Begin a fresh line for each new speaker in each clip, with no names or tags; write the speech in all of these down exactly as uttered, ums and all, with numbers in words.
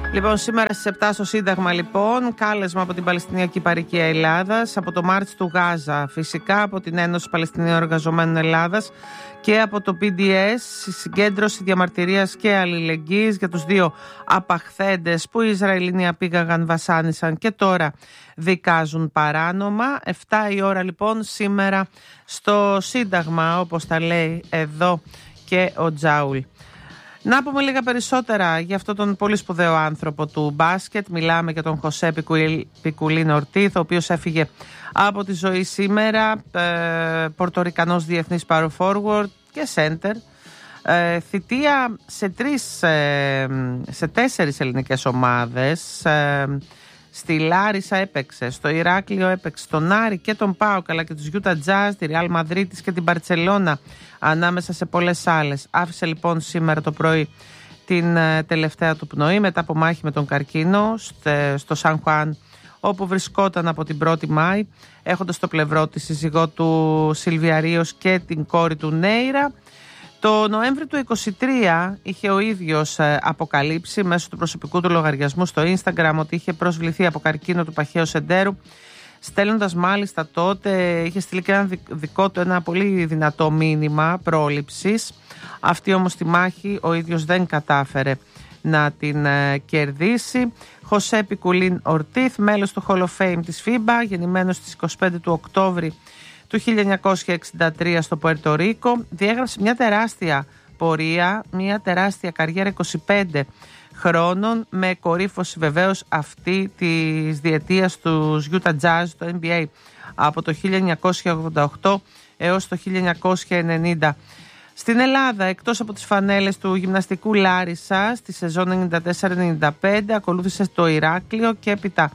Λοιπόν, σήμερα στις επτά στο Σύνταγμα, λοιπόν, κάλεσμα από την Παλαιστινιακή Παροικία Ελλάδας, από το Μάρτς του Γάζα, φυσικά από την Ένωση Παλαιστινίων Εργαζομένων Ελλάδας και από το πι ντι ες, η συγκέντρωση διαμαρτυρίας και αλληλεγγύης για τους δύο απαχθέντες που οι Ισραηλινοί απήγαγαν, βασάνισαν και τώρα δικάζουν παράνομα. εφτά η ώρα, λοιπόν, σήμερα στο Σύνταγμα, όπως τα λέει εδώ και ο Τζάουλ. Να πούμε λίγα περισσότερα για αυτόν τον πολύ σπουδαίο άνθρωπο του μπάσκετ. Μιλάμε για τον Χωσέ Πικουλίν Ορτίθ, ο οποίος έφυγε από τη ζωή σήμερα, ε, πορτορικανός διεθνής power forward και center. Ε, θητεία σε, τρεις, ε, σε τέσσερις ελληνικές ομάδες. Ε, στη Λάρισα έπαιξε, στο Ηράκλειο έπαιξε, στον Άρη και τον ΠΑΟΚ, αλλά και τους Utah Jazz, τη Real Madrid και την Μπαρτσελώνα, ανάμεσα σε πολλές άλλες. Άφησε λοιπόν σήμερα το πρωί την ε, τελευταία του πνοή μετά από μάχη με τον καρκίνο στε, στο Σαν Χουάν, όπου βρισκόταν από την πρώτη Μάη, έχοντας στο πλευρό τη σύζυγό του Σίλβια Ρίος και την κόρη του Νέιρα. Το Νοέμβρη του είκοσι τρία είχε ο ίδιος ε, αποκαλύψει μέσω του προσωπικού του λογαριασμού στο Instagram ότι είχε προσβληθεί από καρκίνο του παχαίου σεντέρου, στέλνοντας μάλιστα τότε, είχε στείλει και ένα δικό του ένα πολύ δυνατό μήνυμα πρόληψης. Αυτή όμως τη μάχη ο ίδιος δεν κατάφερε να την ε, κερδίσει. Χωσέ Πικουλίν Ορτίθ, μέλος του Hall of Fame της φίμπα, γεννημένος στις είκοσι πέντε του Οκτώβρη του χίλια εννιακόσια εξήντα τρία στο Πουέρτο Ρίκο, διέγραψε μια τεράστια πορεία, μια τεράστια καριέρα είκοσι πέντε χρόνων, με κορύφωση βεβαίως αυτή της διετίας του Utah Jazz, το N B A, από το χίλια εννιακόσια ογδόντα οκτώ έως το χίλια εννιακόσια ενενήντα. Στην Ελλάδα, εκτός από τις φανέλες του γυμναστικού Λάρισα, στη σεζόν ενενήντα τέσσερα ενενήντα πέντε ακολούθησε το Ηράκλειο και έπειτα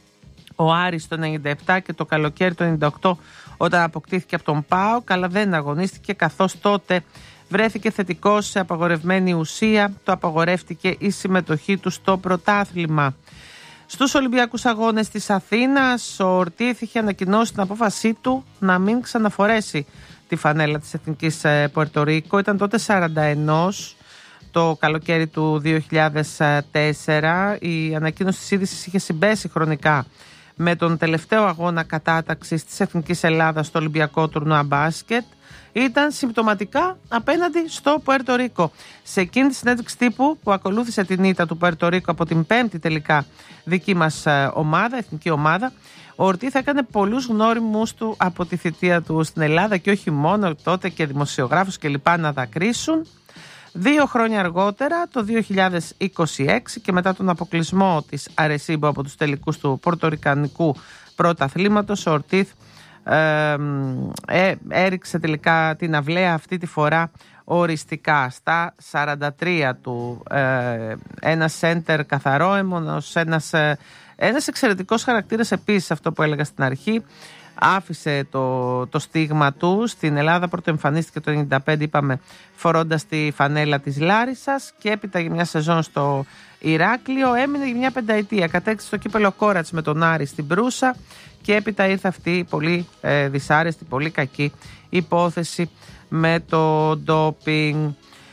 ο Άρης το ενενήντα επτά και το καλοκαίρι το ενενήντα οκτώ, όταν αποκτήθηκε από τον ΠΑΟΚ, αλλά δεν αγωνίστηκε καθώς τότε βρέθηκε θετικός σε απαγορευμένη ουσία, το απαγορεύτηκε η συμμετοχή του στο πρωτάθλημα. Στους Ολυμπιακούς Αγώνες της Αθήνας, ο Ορτίθ είχε ανακοινώσει την απόφασή του να μην ξαναφορέσει τη φανέλα της Εθνικής Πουέρτο Ρίκο. Ήταν τότε σαράντα ένα το καλοκαίρι του δύο χιλιάδες τέσσερα. Η ανακοίνωση της είδησης είχε συμπέσει χρονικά με τον τελευταίο αγώνα κατάταξης της Εθνικής Ελλάδας στο Ολυμπιακό Τουρνουά Μπάσκετ. Ήταν συμπτωματικά απέναντι στο Πουέρτο Ρίκο. Σε εκείνη τη συνέντευξη τύπου που ακολούθησε την ήττα του Πουέρτο Ρίκο από την πέμπτη τελικά δική μας ομάδα, εθνική ομάδα, ο Ορτίθ έκανε πολλούς γνώριμους του από τη θητεία του στην Ελλάδα και όχι μόνο, τότε και δημοσιογράφους και λοιπά να δακρύσουν. Δύο χρόνια αργότερα, το δύο χιλιάδες είκοσι έξι, και μετά τον αποκλεισμό της Αρεσίμπο από τους τελικούς του πορτορικανικού πρωταθλήματος, ο Ορτίθ ε, ε, έριξε τελικά την αυλαία, αυτή τη φορά οριστικά, στα σαράντα τρία του. Ε, ένα σέντερ καθαρόαιμονος, ένας, ε, ένας εξαιρετικός χαρακτήρας επίσης, αυτό που έλεγα στην αρχή. Άφησε το, το στίγμα του στην Ελλάδα, πρώτο εμφανίστηκε το ενενήντα πέντε, είπαμε, φορώντας τη φανέλα της Λάρισσας, και έπειτα για μια σεζόν στο Ηράκλειο, έμεινε για μια πενταετία, κατέκτησε το κύπελο Κόρατς με τον Άρη στην Προύσα, και έπειτα ήρθε αυτή η πολύ ε, δυσάρεστη, πολύ κακή υπόθεση με το ντόπινγκ.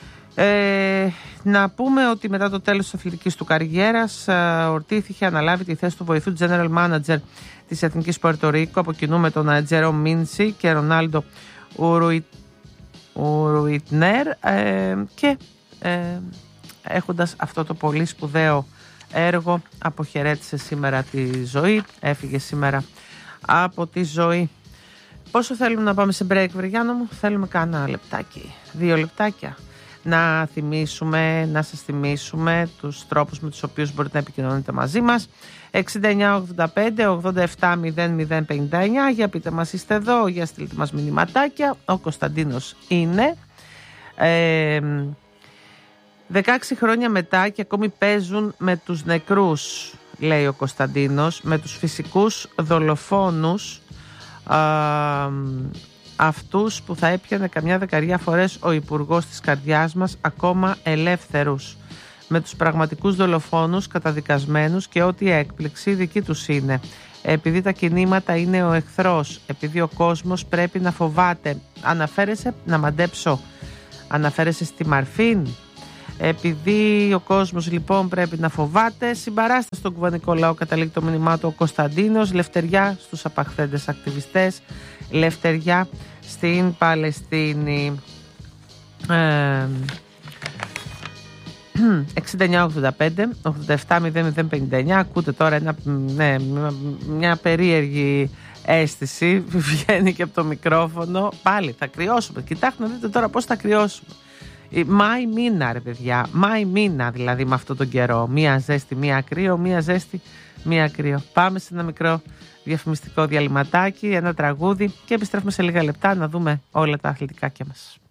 Ε, να πούμε ότι μετά το τέλος της αθλητικής του καριέρας, ο Ορτίθ είχε αναλάβει τη θέση του βοηθού General Manager της Εθνικής Πουέρτο Ρίκο, από κοινού με τον Τζερόμ Μίντσι και Ρονάλντο Ουρουιτνέρ, ε, και ε, έχοντας αυτό το πολύ σπουδαίο έργο αποχαιρέτησε σήμερα τη ζωή, έφυγε σήμερα από τη ζωή. Πόσο θέλουμε να πάμε σε break, Βρυγιάννα μου? Θέλουμε κάνα λεπτάκι, δύο λεπτάκια, να θυμίσουμε, να σας θυμίσουμε τους τρόπους με τους οποίους μπορείτε να επικοινωνείτε μαζί μας. Εξήντα εννιά ογδόντα πέντε ογδόντα επτά μηδέν μηδέν πενήντα εννιά, για πείτε μας είστε εδώ, για στείλτε μας μηνυματάκια. Ο Κωνσταντίνος είναι ε, δεκαέξι χρόνια μετά και ακόμη παίζουν με τους νεκρούς, λέει ο Κωνσταντίνος, με τους φυσικούς δολοφόνους, α, αυτούς που θα έπιανε καμιά δεκαριά φορές ο υπουργός της καρδιάς μας, ακόμα ελεύθερους, με τους πραγματικούς δολοφόνους καταδικασμένους, και ό,τι έκπληξη δική τους είναι, επειδή τα κινήματα είναι ο εχθρός, επειδή ο κόσμος πρέπει να φοβάται. Αναφέρεσαι, να μαντέψω, αναφέρεσαι στη Μαρφίν? Επειδή ο κόσμος λοιπόν πρέπει να φοβάται, συμπαράσταση στον κουβανικό λαό καταλήγει το μήνυμά του ο Κωνσταντίνος. Λευτεριά στους απαχθέντες ακτιβιστές, λευτεριά στην Παλαιστίνη. ε, εξήντα εννιά ογδόντα πέντε ογδόντα επτά μηδέν μηδέν πενήντα εννιά. Ακούτε τώρα ένα, ναι, μια περίεργη αίσθηση βγαίνει και από το μικρόφωνο. Πάλι θα κρυώσουμε. Κοιτάξτε να δείτε τώρα πώς θα κρυώσουμε. Μάη μήνα, ρε παιδιά. Μάη μήνα δηλαδή με αυτόν τον καιρό. Μία ζέστη, μία κρύο, μία ζέστη, μία κρύο. Πάμε σε ένα μικρό διαφημιστικό διαλυματάκι, ένα τραγούδι και επιστρέφουμε σε λίγα λεπτά να δούμε όλα τα αθλητικάκια μας.